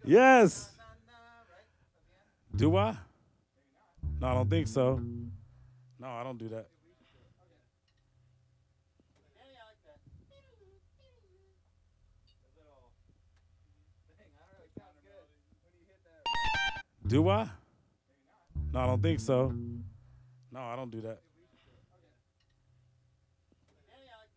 Yes. Do I? No, I don't think so. No, I don't do that. Do I? No, I don't think so. No, I don't do that.